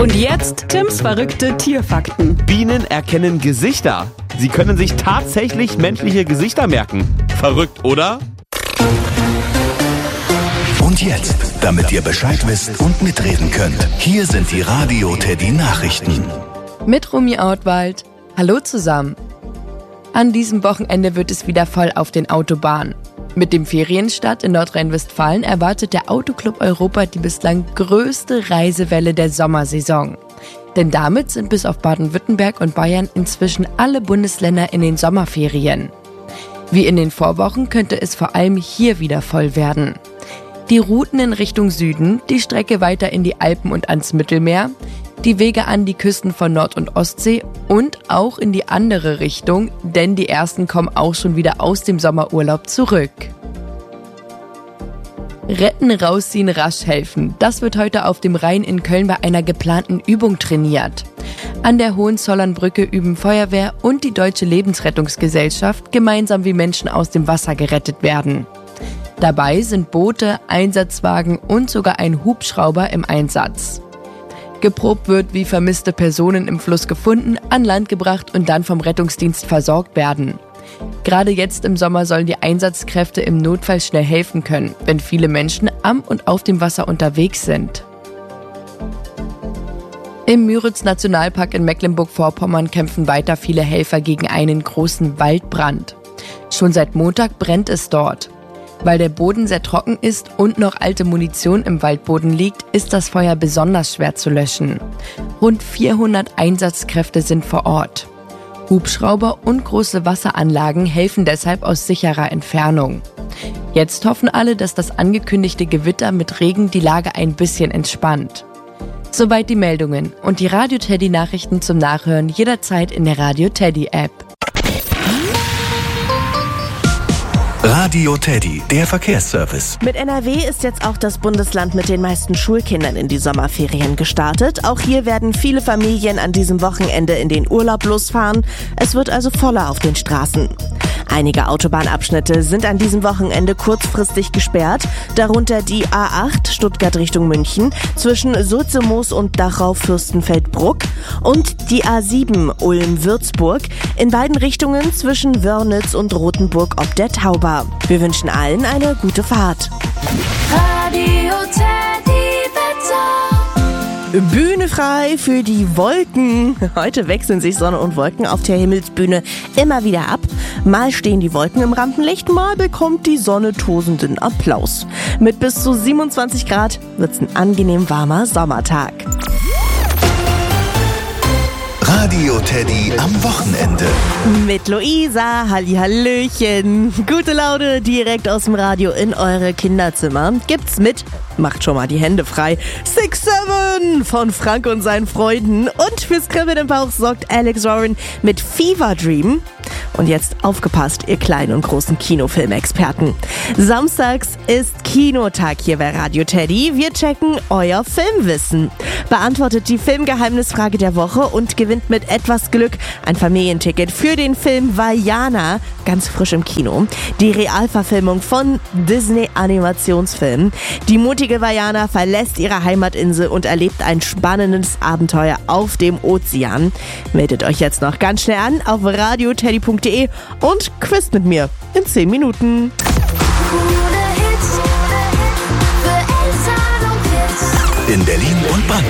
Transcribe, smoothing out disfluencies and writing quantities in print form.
Und jetzt Tims verrückte Tierfakten. Bienen erkennen Gesichter. Sie können sich tatsächlich menschliche Gesichter merken. Verrückt, oder? Und jetzt, damit ihr Bescheid wisst und mitreden könnt, hier sind die Radio Teddy Nachrichten. Mit Romy Outwald. Hallo zusammen. An diesem Wochenende wird es wieder voll auf den Autobahnen. Mit dem Ferienstart in Nordrhein-Westfalen erwartet der Autoclub Europa die bislang größte Reisewelle der Sommersaison. Denn damit sind bis auf Baden-Württemberg und Bayern inzwischen alle Bundesländer in den Sommerferien. Wie in den Vorwochen könnte es vor allem hier wieder voll werden. Die Routen in Richtung Süden, die Strecke weiter in die Alpen und ans Mittelmeer, die Wege an die Küsten von Nord- und Ostsee und auch in die andere Richtung, denn die ersten kommen auch schon wieder aus dem Sommerurlaub zurück. Retten, rausziehen, rasch helfen. Das wird heute auf dem Rhein in Köln bei einer geplanten Übung trainiert. An der Hohenzollernbrücke üben Feuerwehr und die Deutsche Lebensrettungsgesellschaft gemeinsam, wie Menschen aus dem Wasser gerettet werden. Dabei sind Boote, Einsatzwagen und sogar ein Hubschrauber im Einsatz. Geprobt wird, wie vermisste Personen im Fluss gefunden, an Land gebracht und dann vom Rettungsdienst versorgt werden. Gerade jetzt im Sommer sollen die Einsatzkräfte im Notfall schnell helfen können, wenn viele Menschen am und auf dem Wasser unterwegs sind. Im Müritz-Nationalpark in Mecklenburg-Vorpommern kämpfen weiter viele Helfer gegen einen großen Waldbrand. Schon seit Montag brennt es dort. Weil der Boden sehr trocken ist und noch alte Munition im Waldboden liegt, ist das Feuer besonders schwer zu löschen. Rund 400 Einsatzkräfte sind vor Ort. Hubschrauber und große Wasseranlagen helfen deshalb aus sicherer Entfernung. Jetzt hoffen alle, dass das angekündigte Gewitter mit Regen die Lage ein bisschen entspannt. Soweit die Meldungen und die Radio Teddy Nachrichten zum Nachhören jederzeit in der Radio Teddy App. Radio Teddy, der Verkehrsservice. Mit NRW ist jetzt auch das Bundesland mit den meisten Schulkindern in die Sommerferien gestartet. Auch hier werden viele Familien an diesem Wochenende in den Urlaub losfahren. Es wird also voller auf den Straßen. Einige Autobahnabschnitte sind an diesem Wochenende kurzfristig gesperrt, darunter die A8 Stuttgart Richtung München zwischen Sulze-Moos und Dachau-Fürstenfeldbruck und die A7 Ulm-Würzburg in beiden Richtungen zwischen Wörnitz und Rothenburg ob der Tauber. Wir wünschen allen eine gute Fahrt. Radio Teddy Wetter. Bühne frei für die Wolken. Heute wechseln sich Sonne und Wolken auf der Himmelsbühne immer wieder ab. Mal stehen die Wolken im Rampenlicht, mal bekommt die Sonne tosenden Applaus. Mit bis zu 27 Grad wird's ein angenehm warmer Sommertag. Radio Teddy am Wochenende. Mit Luisa, Hallihallöchen. Gute Laune direkt aus dem Radio in eure Kinderzimmer. Gibt's mit, macht schon mal die Hände frei, 6-7 von Frank und seinen Freunden. Und fürs Kribbeln im Bauch sorgt Alex Warren mit Fever Dream. Und jetzt aufgepasst, ihr kleinen und großen Kinofilmexperten. Samstags ist Kinotag hier bei Radio Teddy. Wir checken euer Filmwissen. Beantwortet die Filmgeheimnisfrage der Woche und gewinnt mit etwas Glück ein Familienticket für den Film Vaiana, ganz frisch im Kino. Die Realverfilmung von Disney-Animationsfilmen. Die mutige Vaiana verlässt ihre Heimatinsel und erlebt ein spannendes Abenteuer auf dem Ozean. Meldet euch jetzt noch ganz schnell an auf radioteddy.de und quizt mit mir in 10 Minuten. In Berlin und Brandenburg.